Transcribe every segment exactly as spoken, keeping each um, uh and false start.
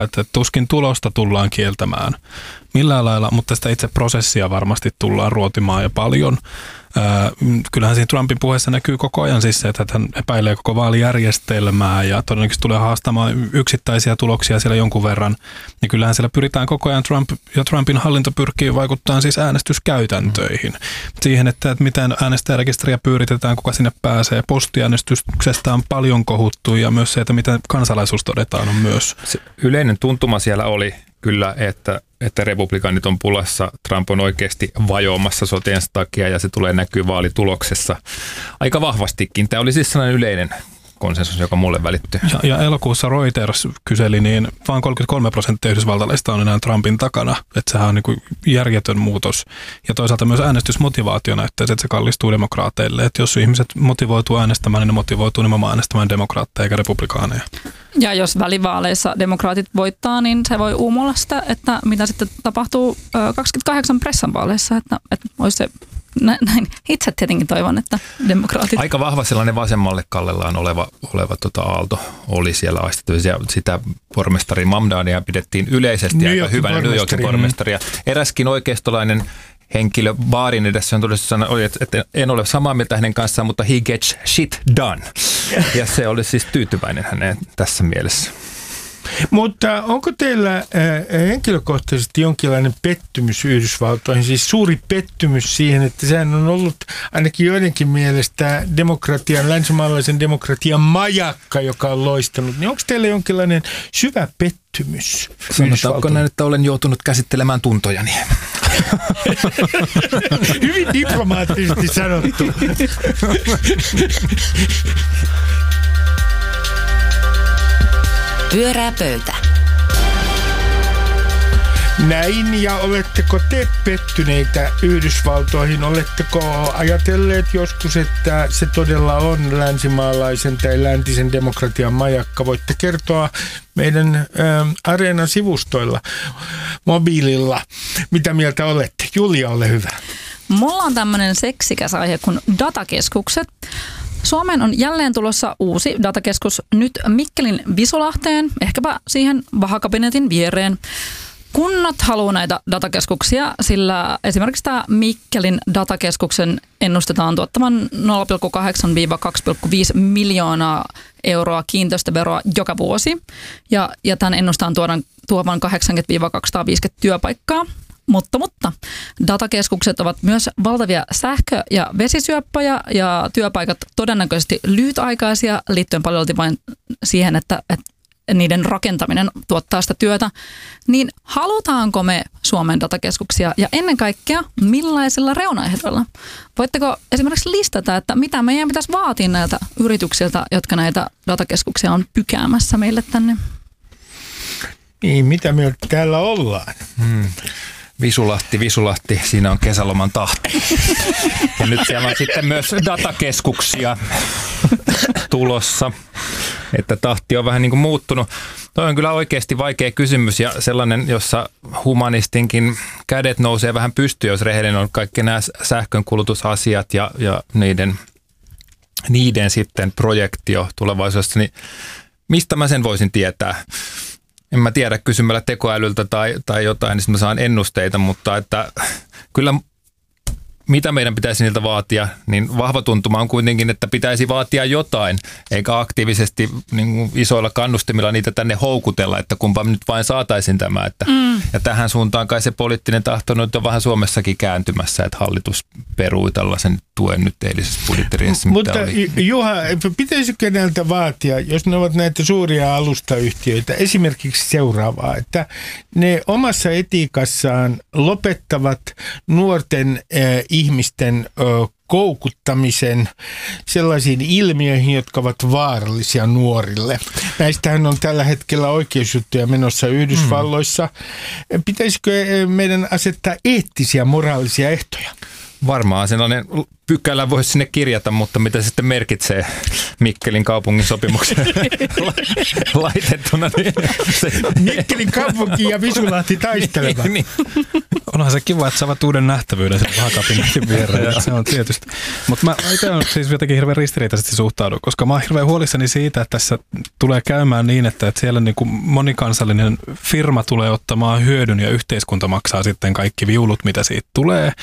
Että tuskin tulosta tullaan kieltämään millään lailla, mutta sitä itse prosessia varmasti tullaan ruotimaan ja paljon. Ää, kyllähän siinä Trumpin puheessa näkyy koko ajan siis se, että hän epäilee koko vaalijärjestelmää ja todennäköisesti tulee haastamaan yksittäisiä tuloksia siellä jonkun verran. Ja kyllähän siellä pyritään koko ajan, Trump ja Trumpin hallinto pyrkii vaikuttamaan siis äänestyskäytäntöihin. Siihen, että, että miten äänestäjärekisteriä pyöritetään, kuka sinne pääsee. Postiäänestyksestä on paljon kohuttu ja myös se, että miten kansalaisuus todetaan on myös. Se yleinen tuntuma siellä oli kyllä, että, että republikaanit on pulassa, Trump on oikeasti vajoamassa sotiensa takia ja se tulee näkyy vaalituloksessa aika vahvastikin. Tämä oli siis sellainen yleinen konsensus, joka mulle välittyy. Ja, ja elokuussa Reuters kyseli, niin vain kolmekymmentäkolme prosenttia yhdysvaltalaisista on enää Trumpin takana. Että sehän on niin kuin järjetön muutos. Ja toisaalta myös äänestysmotivaatio näyttäisi, että se kallistuu demokraateille. Että jos ihmiset motivoituu äänestämään, niin ne motivoituu nimenomaan äänestämään demokraatteja eikä republikaaneja. Ja jos välivaaleissa demokraatit voittaa, niin se voi uumolla sitä, että mitä sitten tapahtuu kaksikymmentäkahdeksan pressan vaaleissa, että, että olisi se näin. Itse tietenkin toivon, että demokraatit... Aika vahva sellainen vasemmalle kallellaan oleva, oleva tota aalto oli siellä aistettu. Ja sitä pormestari Mamdania pidettiin yleisesti New aika hyvänä New Yorkin pormestaria. Eräskin oikeistolainen henkilö baarin edessä on todella sanonut, että en ole samaa mieltä hänen kanssaan, mutta he gets shit done. Ja se oli siis tyytyväinen häneen tässä mielessä. Mutta onko teillä äh, henkilökohtaisesti jonkinlainen pettymys Yhdysvaltoihin, siis suuri pettymys siihen, että sehän on ollut ainakin joidenkin mielestä demokratian, länsimaalaisen demokratian majakka, joka on loistanut, niin onko teillä jonkinlainen syvä pettymys? Sanotaanko näin, että olen joutunut käsittelemään tuntojani? Hyvin diplomaattisesti sanottu. Pyörää pöytä. Näin, ja oletteko te pettyneitä Yhdysvaltoihin? Oletteko ajatelleet joskus, että se todella on länsimaalaisen tai läntisen demokratian majakka? Voitte kertoa meidän ä, Areenan sivustoilla, mobiililla. Mitä mieltä olette? Julia, ole hyvä. Mulla on tämmöinen seksikäs aihe kuin datakeskukset. Suomeen on jälleen tulossa uusi datakeskus nyt Mikkelin Visulahteen, ehkäpä siihen vahakabinetin viereen. Kunnat haluaa näitä datakeskuksia, sillä esimerkiksi tämä Mikkelin datakeskuksen ennustetaan tuottavan nolla pilkku kahdeksan kaksi pilkku viisi miljoonaa euroa kiinteistöveroa joka vuosi. Ja, ja tämän ennustaan tuodan, tuovan kahdeksankymmentä kaksisataaviisikymmentä työpaikkaa. Mutta, mutta datakeskukset ovat myös valtavia sähkö- ja vesisyöppöjä ja työpaikat todennäköisesti lyhytaikaisia liittyen paljon vain siihen, että, että niiden rakentaminen tuottaa sitä työtä. Niin halutaanko me Suomen datakeskuksia ja ennen kaikkea millaisilla reunaehdoilla? Voitteko esimerkiksi listata, että mitä meidän pitäisi vaatia näiltä yrityksiltä, jotka näitä datakeskuksia on pykäämässä meille tänne? Niin, mitä me täällä ollaan? Hmm. Visulahti, Visulahti, siinä on kesäloman tahti. Ja nyt siellä on sitten myös datakeskuksia tulossa, että tahti on vähän niin kuin muuttunut. Toi on kyllä oikeasti vaikea kysymys ja sellainen, jossa humanistinkin kädet nousee vähän pystyyn, jos rehellinen on kaikki nämä sähkönkulutusasiat ja, ja niiden, niiden sitten projektio tulevaisuudessa, niin mistä mä sen voisin tietää? En mä tiedä kysymällä tekoälyltä tai, tai jotain, niin mä saan ennusteita, mutta että kyllä mitä meidän pitäisi niiltä vaatia, niin vahva tuntuma on kuitenkin, että pitäisi vaatia jotain, eikä aktiivisesti niin kuin isoilla kannustimilla niitä tänne houkutella, että kumpa nyt vain saataisiin tämä. Että, mm. Ja tähän suuntaan kai se poliittinen tahto nyt on vähän Suomessakin kääntymässä, että hallitus perui tällaisen tuen nyt eilisessä budjettiriihessä. Mutta Juha, pitäisikö näiltä vaatia, jos ne ovat näitä suuria alustayhtiöitä, esimerkiksi seuraavaa, että ne omassa etiikassaan lopettavat nuorten äh, ihmisten ö, koukuttamisen sellaisiin ilmiöihin, jotka ovat vaarallisia nuorille. Näistähän on tällä hetkellä oikeusjuttuja menossa Yhdysvalloissa. Mm. Pitäisikö meidän asettaa eettisiä, moraalisia ehtoja? Varmaan sellainen pykälä voisi sinne kirjata, mutta mitä se sitten merkitsee Mikkelin kaupungin sopimuksen laitettuna. Niin se... Mikkelin kaupunki ja Visulahti taistelevat. niin. Onhan se kiva, että saavat uuden nähtävyyden sen vahakabinetin viereen. Se on tietysti. Mutta mä itse olen siis jotenkin hirveän ristiriitaisesti suhtaudun, koska mä oon hirveän huolissani siitä, että tässä tulee käymään niin, että, että siellä niin kuin monikansallinen firma tulee ottamaan hyödyn ja yhteiskunta maksaa sitten kaikki viulut, mitä siitä tulee.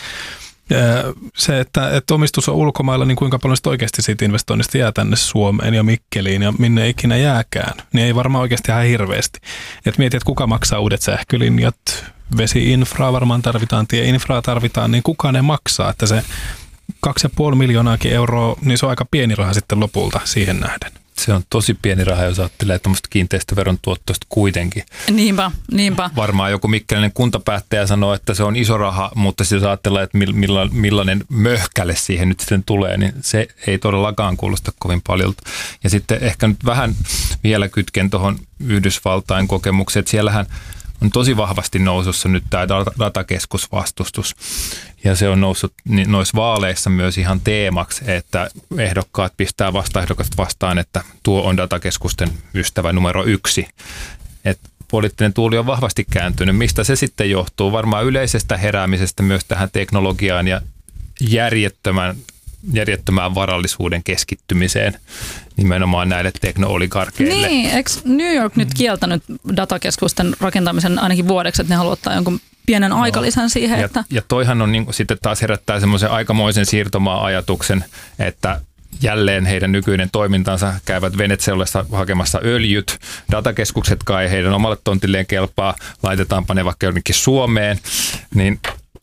Se, että, että omistus on ulkomailla, niin kuinka paljon sitten oikeasti siitä investoinnista jää tänne Suomeen ja Mikkeliin ja minne ikinä jääkään, niin ei varmaan oikeasti ihan hirveästi. Et mieti, että kuka maksaa uudet sähkölinjat, vesi-infraa varmaan tarvitaan, tie-infraa tarvitaan, niin kuka ne maksaa, että se kaksi ja puoli miljoonaakin euroa, niin se on aika pieni raha sitten lopulta siihen nähden. Se on tosi pieni raha, jos ajattelee tämmöistä kiinteistöveron tuottoista kuitenkin. Niinpä, niinpä. Varmaan joku mikkelainen kuntapäättäjä sanoo, että se on iso raha, mutta jos ajattelee, että millainen möhkäle siihen nyt sitten tulee, niin se ei todellakaan kuulosta kovin paljon. Ja sitten ehkä nyt vähän vielä kytken tuohon Yhdysvaltain kokemukseen, että siellähän on tosi vahvasti nousussa nyt tämä datakeskusvastustus. Ja se on noussut noissa vaaleissa myös ihan teemaksi, että ehdokkaat pistää vastaehdokasta vastaan, että tuo on datakeskusten ystävä numero yksi. Että poliittinen tuuli on vahvasti kääntynyt. Mistä se sitten johtuu? Varmaan yleisestä heräämisestä myös tähän teknologiaan ja järjettömän, järjettömään varallisuuden keskittymiseen nimenomaan näille tekno-oligarkeille. Niin, eikö New York nyt kieltänyt datakeskusten rakentamisen ainakin vuodeksi, että ne haluaa ottaa jonkun pienen no. aikalisän siihen? Ja, että... ja toihan on niin kuin, sitten taas herättää semmoisen aikamoisen siirtomaa-ajatuksen, että jälleen heidän nykyinen toimintansa käyvät Venezuelassa hakemassa öljyt, datakeskuksetkaan ei heidän omalle tontilleen kelpaa, laitetaanpa ne vaikka jonnekin Suomeen, niin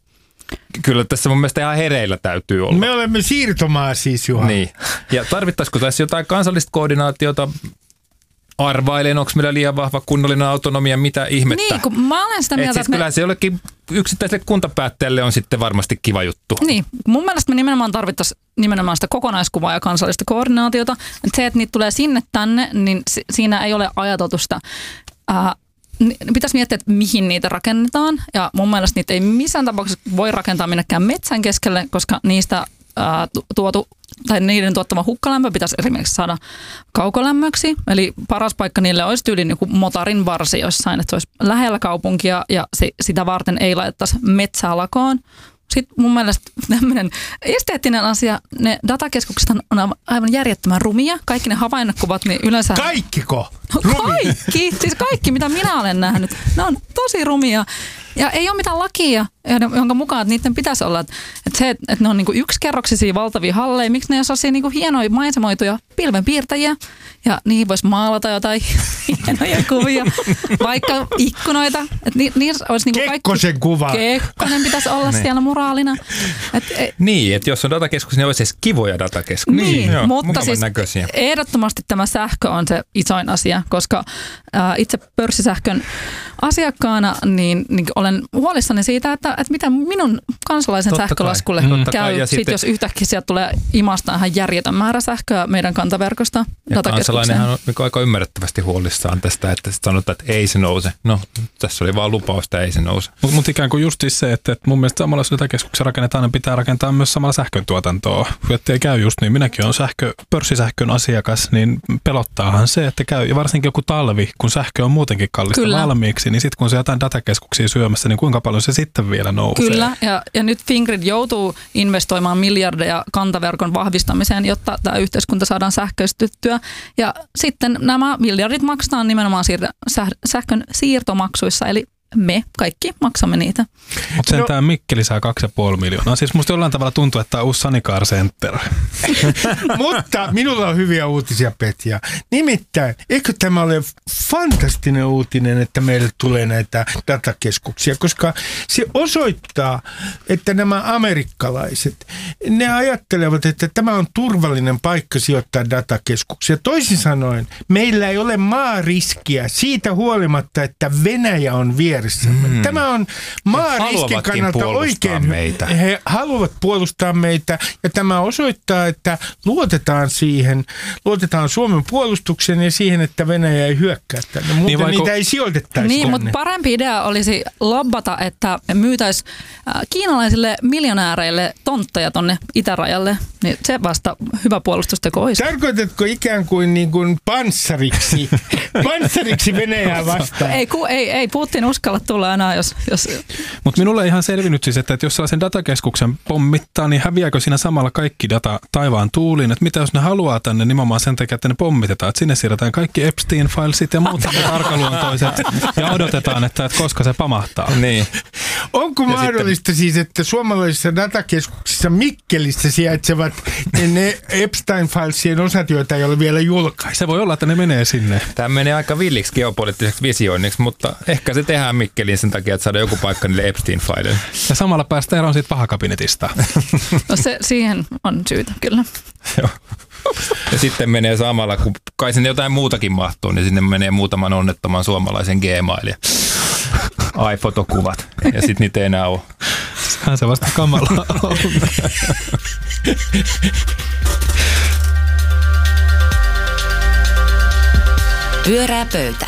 kyllä tässä mun mielestä ihan hereillä täytyy olla. Me olemme siirtomaa siis, Juha. Niin. Ja tarvittaisiko tässä jotain kansallista koordinaatiota? Arvailen, onko meillä liian vahva kunnollinen autonomia, mitä ihmettä? Niin, kun mä olen sitä mieltä, siis että me... kyllä se jollekin yksittäiselle kuntapäättäjälle on sitten varmasti kiva juttu. Niin, mun mielestä me nimenomaan tarvittaisiin nimenomaan sitä kokonaiskuvaa ja kansallista koordinaatiota. Että se, että niitä tulee sinne tänne, niin siinä ei ole ajateltu sitä... Ää, pitäisi miettiä, että mihin niitä rakennetaan, ja mun mielestä niitä ei missään tapauksessa voi rakentaa minnekään metsän keskelle, koska niistä ää, tuotu, tai niiden tuottama hukkalämpö pitäisi esimerkiksi saada kaukolämmöksi, eli paras paikka niille olisi tyyliin joku motarin varsi jossain, että se olisi lähellä kaupunkia, ja se, sitä varten ei laitettaisi metsää lakoon. Sitten mun mielestä tämmöinen esteettinen asia, ne datakeskukset on aivan järjettömän rumia. Kaikki ne havainnekuvat, niin yleensä... Kaikkiko? No kaikki, siis kaikki mitä minä olen nähnyt. Ne on tosi rumia. Ja ei ole mitään lakia, jonka mukaan että niiden pitäisi olla. Että se, että ne on niinku yksikerroksisia valtavia halleja, miksi ne ei ole niinku hienoja maisemoituja pilvenpiirtäjiä. Ja niihin voisi maalata jotain hienoja kuvia, vaikka ikkunoita. Että ni, niissä olisi niinku Kekkosen kaikki... kuva. Kekkonen pitäisi olla siellä muraalina. Et, et, niin, että jos on datakeskus, niin olisi edes kivoja datakeskuksia. Niin, Joo, mutta siis näköisiä. Ehdottomasti tämä sähkö on se isoin asia, koska ää, itse pörssisähkön asiakkaana niin, niin olen huolissani siitä, että, että mitä minun kansalaisen Totta sähkölaskulle kai. käy, Totta kai. sit, jos yhtäkkiä sieltä tulee imasta ihan järjetön määrä sähköä meidän kantaverkosta. Ja kansalainenhan on aika ymmärrettävästi huolissaan tästä, että sanotaan, että ei se nouse. No, tässä oli vaan lupausta, ei se nouse. Mutta mut ikään kuin just siis se, että, että mun mielestä samalla jos datakeskuksia rakennetaan, niin pitää rakentaa myös samalla sähköntuotantoa. Että ei käy just niin. Minäkin olen sähkö, pörssisähkön asiakas, niin pelottaahan se, että käy. Ja varsinkin joku talvi, kun sähkö on muutenkin kallista Kyllä. valmiiksi, niin sitten kun se jotain datakeskuksia syömässä, niin kuinka paljon se sitten vielä nousee? Kyllä, ja, ja nyt Fingrid joutuu investoimaan miljardeja kantaverkon vahvistamiseen, jotta tämä yhteiskunta saadaan sähköistettyä. Ja sitten nämä miljardit maksetaan nimenomaan siirto, sähkön siirtomaksuissa, eli me kaikki maksamme niitä. Mutta sentään no. Mikkeli saa kaksi ja puoli miljoonaa. Siis musta jollain tavalla tuntuu, että tämä on uusi Sanicar Center. Mutta minulla on hyviä uutisia, Petja. Nimittäin, eikö tämä ole fantastinen uutinen, että meille tulee näitä datakeskuksia, koska se osoittaa, että nämä amerikkalaiset, ne ajattelevat, että tämä on turvallinen paikka sijoittaa datakeskuksia. Toisin sanoen, meillä ei ole maariskiä siitä huolimatta, että Venäjä on vieressä. vieressämme. Mm. Tämä on maariskin kannalta oikein. Meitä. He haluavat puolustaa meitä ja tämä osoittaa, että luotetaan siihen, luotetaan Suomen puolustukseen ja siihen, että Venäjä ei hyökkää tänne. Muuten niin vaikka... niitä ei sijoitettaisi Niin, tänne. mutta parempi idea olisi lobbata, että myytäisiin kiinalaisille miljonääreille tontteja tonne itärajalle. Niin se vasta hyvä puolustusteko olisi. Tarkoitatko ikään kuin, niin kuin panssariksi, panssariksi Venäjää vastaan? Ei, ku, ei, ei Putin uskalla tulla enää, jos... jos... Mutta minulle ei ihan selvinnyt siis, että, että jos sellaisen datakeskuksen pommittaa, niin häviääkö siinä samalla kaikki data taivaan tuuliin? Että mitä jos ne haluaa tänne nimenomaan sen takia, että ne pommitetaan, että sinne siirretään kaikki Epstein-filesit ja muut arkaluontoiset ja odotetaan, että, että koska se pamahtaa. Niin. Onko ja mahdollista sitten... siis, että suomalaisissa datakeskuksissa Mikkelissä sijaitsevat ne Epstein-filesien osat, joita ei ole vielä julkaistu? Se voi olla, että ne menee sinne. Tämä menee aika villiksi geopoliittiseksi visioinniksi, mutta ehkä se tehdään Mikkeliin sen takia, että saadaan joku paikka niille Epstein-fileille. Ja samalla päästään eroon siitä vahakabinetista. No se, siihen on syytä, kyllä. Joo. Ja sitten menee samalla, kun kai sinne jotain muutakin mahtuu, niin sinne menee muutaman onnettoman suomalaisen Gmail ja iPhotokuvat. Ja sitten niitä ei enää ole. Sehän se vasta kamalaa on. Pyörää pöytä.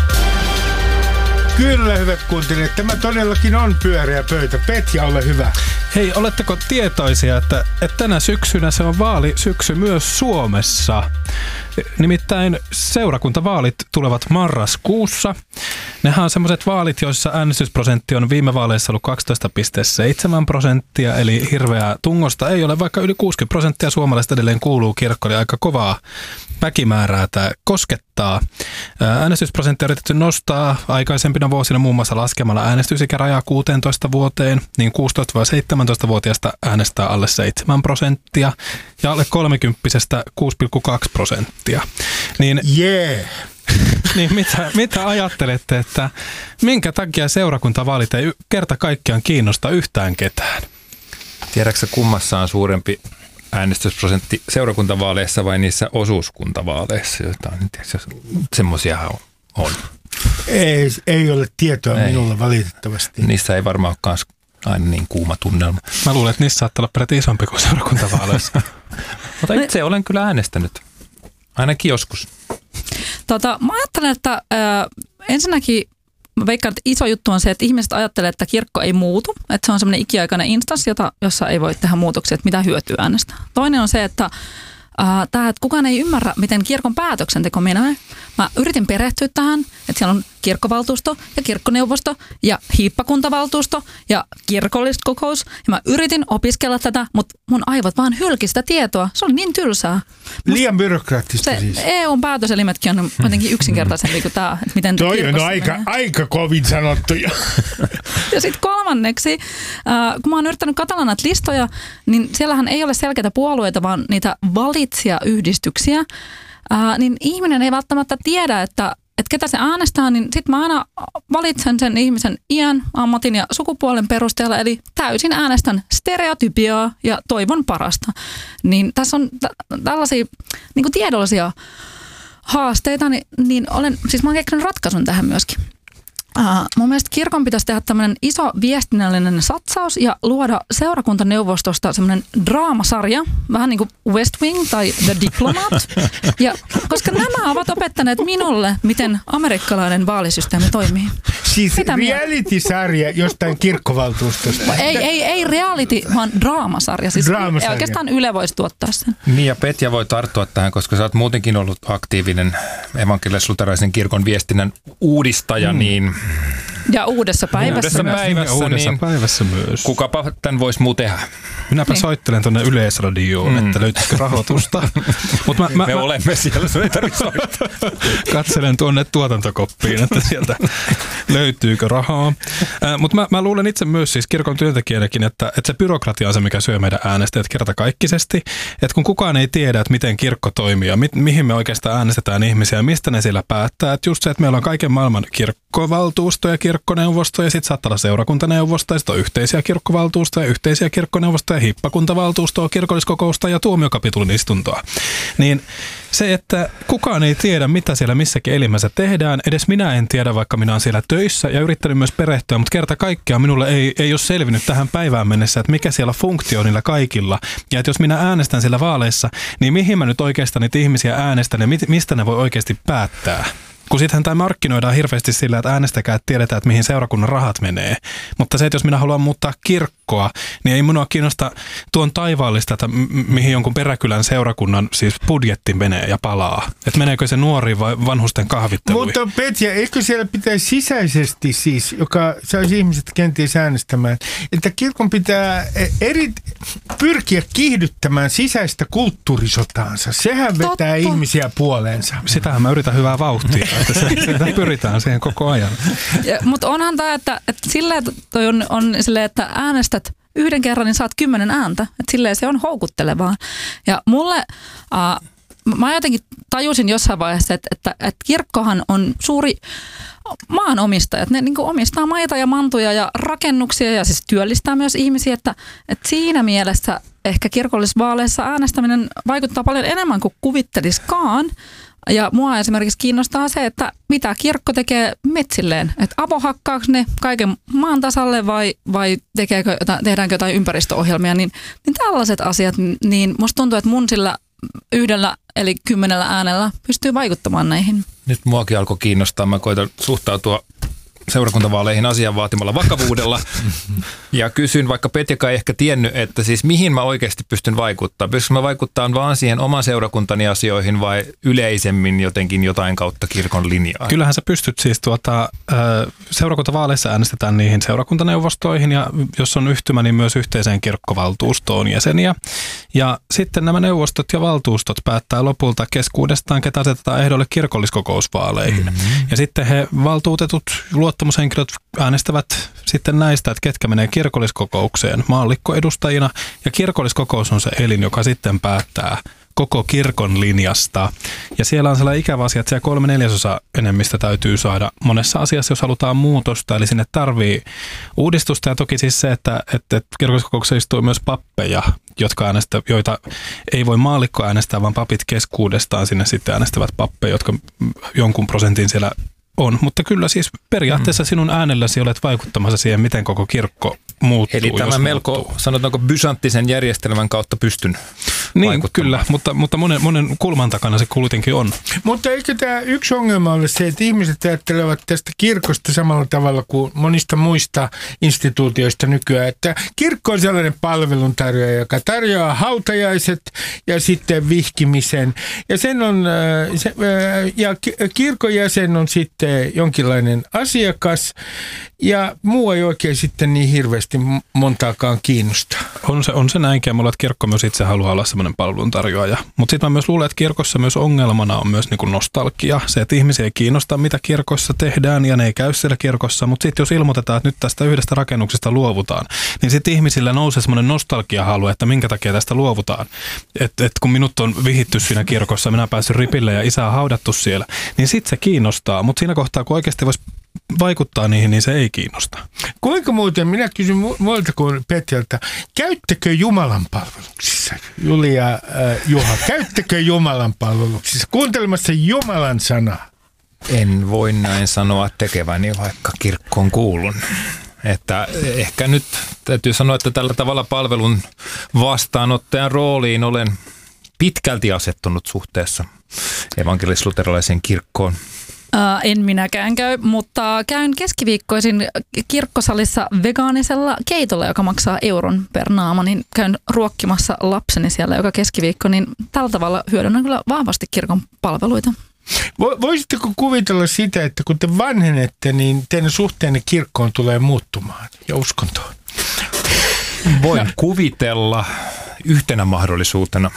Kyllä, hyvät kuuntelijat. Tämä todellakin on pyöreä pöytä. Petja, ole hyvä. Hei, oletteko tietoisia, että, että tänä syksynä se on vaalisyksy myös Suomessa? Nimittäin seurakuntavaalit tulevat marraskuussa. Nehän on sellaiset vaalit, joissa äänestysprosentti on viime vaaleissa ollut kaksitoista pilkku seitsemän prosenttia, eli hirveää tungosta ei ole, vaikka yli kuusikymmentä prosenttia suomalaisista edelleen kuuluu kirkkoon, eli aika kovaa väkimäärää tämä koskettaa. Äänestysprosentti on yritetty nostaa aikaisempina vuosina muun muassa laskemalla äänestysikärajaa kuusitoista vuoteen, niin kuusitoista-seitsemäntoista-vuotiaasta äänestää alle seitsemän prosenttia ja alle kolmekymppisestä kuusi pilkku kaksi prosenttia. Niin, yeah. niin mitä, mitä ajattelette, että minkä takia seurakuntavaalit ei kerta kaikkiaan kiinnosta yhtään ketään? Tiedätkö kummassa on suurempi äänestysprosentti seurakuntavaaleissa vai niissä osuuskuntavaaleissa, joita on, semmoisiahan on. Ei, ei ole tietoa ei. Minulla valitettavasti. Niissä ei varmaan olekaan aina niin kuuma tunnelma. Mä luulen, että niissä saattaa olla peräti isompi kuin seurakuntavaaleissa. Mutta itse olen kyllä äänestänyt. Ainakin joskus. Tota, mä ajattelen, että äh, ensinnäkin mä veikkaan, että iso juttu on se, että ihmiset ajattelee, että kirkko ei muutu. Että se on semmoinen ikiaikainen instanssi, jota, jossa ei voi tehdä muutoksia, että mitä hyötyä äänestää. Toinen on se, että äh, tämä, että kukaan ei ymmärrä, miten kirkon päätöksenteko menee. Mä yritin perehtyä tähän, että siellä on kirkkovaltuusto ja kirkkoneuvosto ja hiippakuntavaltuusto ja kirkolliskokous. Ja mä yritin opiskella tätä, mutta mun aivot vaan hylki sitä tietoa. Se oli niin tylsää. Liian byrokraattista se siis. E U:n päätöselimetkin on jotenkin yksinkertaisempi kuin tämä, että miten toi on aika, aika kovin sanottu. Ja sitten kolmanneksi, äh, kun mä oon yrittänyt katsella näitä listoja, niin siellähän ei ole selkeitä puolueita, vaan niitä valitsijayhdistyksiä. Äh, niin ihminen ei välttämättä tiedä, että että ketä se äänestää, niin sitten mä aina valitsen sen ihmisen iän, ammatin ja sukupuolen perusteella, eli täysin äänestän stereotypiaa ja toivon parasta. Niin tässä on t- tällaisia niin kuin tiedollisia haasteita, niin, niin olen, siis mä oon keksinyt ratkaisun tähän myöskin. Uh, mun mielestä kirkon pitäisi tehdä tämmöinen iso viestinnällinen satsaus ja luoda seurakuntaneuvostosta semmoinen draamasarja, vähän niin kuin West Wing tai The Diplomat. Ja, koska nämä ovat opettaneet minulle, miten amerikkalainen vaalisysteemi toimii. Siis reality-sarja jostain kirkkovaltuustosta. Ei, ei, ei reality, vaan draamasarja. Siis draamasarja. Oikeastaan Yle voisi tuottaa sen. Niin ja Petja voi tarttua tähän, koska sä oot muutenkin ollut aktiivinen evankelis-luterilaisen kirkon viestinnän uudistaja, mm. niin... Ja uudessa päivässä uudessa myös. Päivässä, uudessa niin päivässä myös. Kukapa tämän voisi muu tehdä? Minäpä niin. soittelen tuonne Yleisradioon, mm. että löytyisikö rahoitusta. Mut mä, mä, Me mä, olemme siellä, sun ei tarvitse soittaa. Katselen tuonne tuotantokoppiin, että sieltä löytyykö rahaa. Äh, Mutta mä, mä luulen itse myös siis kirkon työntekijänäkin, että, että se byrokratia on se, mikä syö meidän äänestäjät kertakaikkisesti. Että kun kukaan ei tiedä, että miten kirkko toimii ja mi, mihin me oikeastaan äänestetään ihmisiä ja mistä ne siellä päättää. Että just se, että meillä on kaiken maailman kirkkovaltuusto ja kirkko kirkkoneuvosto ja sitten saattaa olla seurakuntaneuvosto ja sitten on yhteisiä kirkkovaltuustoja, yhteisiä kirkkoneuvostoja, hippakuntavaltuustoa, kirkolliskokousta ja tuomiokapitulin istuntoa. Niin se, että kukaan ei tiedä, mitä siellä missäkin elimessä tehdään, edes minä en tiedä, vaikka minä olen siellä töissä ja yrittänyt myös perehtyä, mutta kerta kaikkiaan minulle ei, ei ole selvinnyt tähän päivään mennessä, että mikä siellä funktio niillä kaikilla. Ja että jos minä äänestän siellä vaaleissa, niin mihin mä nyt oikeastaan niitä ihmisiä äänestän ja mistä ne voi oikeasti päättää? Kun sittenhän tämä markkinoidaan hirveästi sillä, että äänestäkää, että tiedetään, että mihin seurakunnan rahat menee. Mutta se, että jos minä haluan muuttaa kirkkoa, niin ei minua kiinnosta tuon taivaallista, että m- mihin jonkun peräkylän seurakunnan siis budjetti menee ja palaa. Että meneekö se nuori vai vanhusten kahvitteluihin. Mutta Petja, eikö siellä pitäisi sisäisesti siis, joka saisi ihmiset kenties äänestämään, että kirkon pitää eri, pyrkiä kiihdyttämään sisäistä kulttuurisotaansa. Sehän vetää Totta. ihmisiä puoleensa. Sitähän mä yritän hyvää vauhtia. Että se, sitä pyritään siihen koko ajan. Mutta onhan tämä, että, että silleen toi on, on silleen, että äänestät yhden kerran, niin saat kymmenen ääntä. Että silleen se on houkuttelevaa. Ja mulle, äh, mä jotenkin tajusin jossain vaiheessa, että, että, että kirkkohan on suuri maanomistaja. Ne niin kuin omistaa maita ja mantuja ja rakennuksia ja siis työllistää myös ihmisiä. Että, että siinä mielessä ehkä kirkollisvaaleissa äänestäminen vaikuttaa paljon enemmän kuin kuvitteliskaan. Ja mua esimerkiksi kiinnostaa se, että mitä kirkko tekee metsilleen. Että avohakkaako ne kaiken maan tasalle vai, vai tekeekö, tehdäänkö jotain ympäristöohjelmia. Niin, niin tällaiset asiat, niin musta tuntuu, että mun sillä yhdellä eli kymmenellä äänellä pystyy vaikuttamaan näihin. Nyt muakin alkoi kiinnostaa. Mä koitan suhtautua seurakuntavaaleihin asian vaatimalla vakavuudella ja kysyn, vaikka Petjaka ei ehkä tiennyt, että siis mihin mä oikeasti pystyn vaikuttaa. Pystynkö mä vaikuttaa vaan siihen oman seurakuntani asioihin vai yleisemmin jotenkin jotain kautta kirkon linjaa? Kyllähän sä pystyt siis tuota, seurakuntavaaleissa äänestetään niihin seurakuntaneuvostoihin ja jos on yhtymä, niin myös yhteiseen kirkkovaltuustoon jäseniä. Ja sitten nämä neuvostot ja valtuustot päättää lopulta keskuudestaan, ketä asetetaan ehdolle kirkolliskokousvaaleihin. Mm-hmm. Ja sitten he valtuutetut luottamushenkilöt äänestävät sitten näistä, että ketkä menee kirkolliskokoukseen maallikkoedustajina. Ja kirkolliskokous on se elin, joka sitten päättää koko kirkon linjasta. Ja siellä on sellainen ikävä asia, että siellä kolme neljäsosa enemmistö täytyy saada monessa asiassa, jos halutaan muutosta. Eli sinne tarvii uudistusta ja toki siis se, että, että kirkolliskokouksessa istuu myös pappeja, jotka äänestä, joita ei voi maallikko äänestää, vaan papit keskuudestaan sinne sitten äänestävät pappeja, jotka jonkun prosentin siellä on, mutta kyllä siis periaatteessa sinun äänelläsi olet vaikuttamassa siihen, miten koko kirkko muuttuu. Eli tämä melko, muuttuu. Sanotaanko bysanttisen järjestelmän kautta pystyn niin, vaikuttamaan. Kyllä, mutta, mutta monen, monen kulman takana se kuitenkin on. Mutta eikö tämä yksi ongelma ole se, että ihmiset ajattelevat tästä kirkosta samalla tavalla kuin monista muista instituutioista nykyään, että kirkko on sellainen palveluntarjoaja, joka tarjoaa hautajaiset ja sitten vihkimisen. Ja, sen on, se, ja kirkon jäsen on sitten jonkinlainen asiakas ja muu ei oikein sitten niin hirveästi montaakaan kiinnostaa. On se, on se näinkin ja mulla, että kirkko myös itse haluaa olla semmoinen palveluntarjoaja. Mutta sitten mä myös luulen, että kirkossa myös ongelmana on myös niinku nostalgia. Se, että ihmisiä ei kiinnosta, mitä kirkossa tehdään ja ne ei käy siellä kirkossa. Mutta sitten jos ilmoitetaan, että nyt tästä yhdestä rakennuksesta luovutaan, niin sitten ihmisillä nousee semmoinen nostalgiahalu, että minkä takia tästä luovutaan. Että et kun minut on vihitty siinä kirkossa, minä päässyt ripille ja isä on haudattu siellä, niin sitten se kiinnostaa. Mutta siinä kohtaa, kun oikeasti voisi vaikuttaa niihin, niin se ei kiinnosta. Kuinka muuten, minä kysyn muilta kuin Petjalta, käyttekö Jumalan palveluksissa? Julia, äh, Juha, käyttekö Jumalan palveluksissa? Kuuntelemassa Jumalan sanaa. En voi näin sanoa tekeväni, vaikka kirkkoon kuulun. Että ehkä nyt täytyy sanoa, että tällä tavalla palvelun vastaanottajan rooliin olen pitkälti asettunut suhteessa evankelis-luterilaiseen kirkkoon. Ää, en minäkään käy, mutta käyn keskiviikkoisin kirkkosalissa vegaanisella keitolla, joka maksaa euron per naama, niin käyn ruokkimassa lapseni siellä joka keskiviikko, niin tällä tavalla hyödynnän kyllä vahvasti kirkon palveluita. Voisitteko kuvitella sitä, että kun te vanhenette, niin teidän suhteenne kirkkoon tulee muuttumaan ja uskontoon? Voin kuvitella yhtenä mahdollisuutena.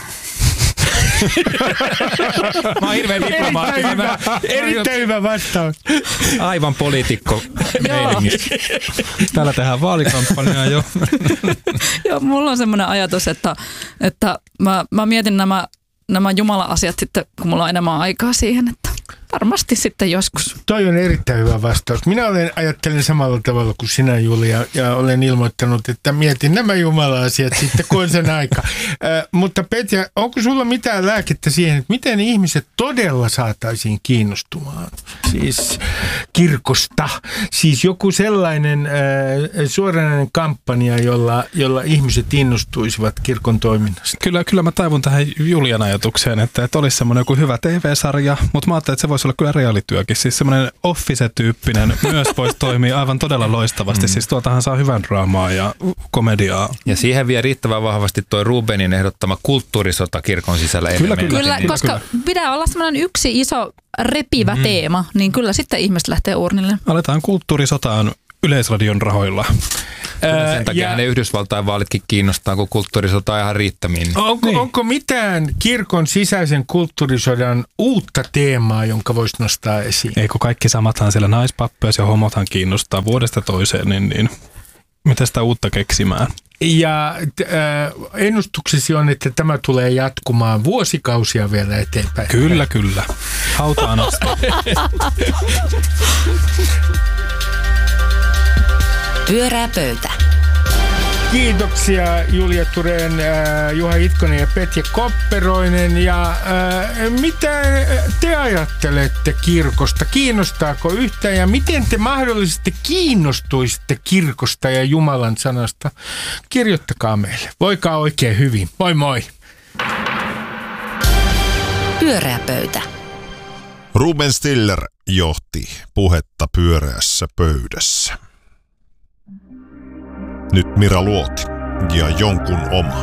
Mä oon hirveän diplomaattinen. Erittäin hyvä vastaus. Aivan poliitikko meiningissä. Täällä tehdään vaalikampanjaa jo. Joo, mulla on semmoinen ajatus, että, että mä, mä mietin nämä, nämä Jumala-asiat sitten, kun mulla on enemmän aikaa siihen, että Varmasti sitten joskus. Toi on erittäin hyvä vastaus. Minä olen, ajattelen samalla tavalla kuin sinä, Julia, ja olen ilmoittanut, että mietin nämä jumala-asiat sitten, kun on sen aika. Äh, mutta Petja, onko sulla mitään lääkettä siihen, että miten ihmiset todella saataisiin kiinnostumaan? Siis kirkosta. Siis joku sellainen äh, suoranainen kampanja, jolla, jolla ihmiset innostuisivat kirkon toiminnasta. Kyllä, kyllä mä taivun tähän Julian ajatukseen, että, että olisi semmoinen joku hyvä T V-sarja, mutta mä ajattelin, että se voisi olla kyllä reaalityökin. Siis semmoinen Office-tyyppinen myös voisi toimia aivan todella loistavasti. Mm. Siis tuoltahan saa hyvän draamaa ja komediaa. Ja siihen vie riittävän vahvasti toi Rubenin ehdottama kulttuurisota kirkon sisällä. Kyllä, kyllä, kyllä, kyllä, koska kyllä. pitää olla semmoinen yksi iso repivä mm. teema, niin kyllä sitten ihmiset lähtee urnille. Aletaan kulttuurisotaan Yleisradion rahoilla. Kyllä sen takia ja ne Yhdysvaltain vaalitkin kiinnostaa, kun kulttuurisota on ihan riittämiin. Onko, niin. onko mitään kirkon sisäisen kulttuurisodan uutta teemaa, jonka voisi nostaa esiin? Eikö kaikki samathan siellä naispappeus ja homothan kiinnostaa vuodesta toiseen, niin, niin mitä sitä uutta keksimään? Ja äh, ennustuksesi on, että tämä tulee jatkumaan vuosikausia vielä eteenpäin. Kyllä, kyllä. Hautaan asti. Pyörää pöytä. Kiitoksia Julia Thurén, äh, Juha Itkonen ja Petja Kopperoinen. Ja äh, mitä te ajattelette kirkosta? Kiinnostaako yhtään ja miten te mahdollisesti kiinnostuisitte kirkosta ja Jumalan sanasta? Kirjoittakaa meille. Voikaa oikein hyvin. Moi moi! Pyörää pöytä. Ruben Stiller johti puhetta pyöreässä pöydässä. Nyt Mira Luoti ja jonkun oma.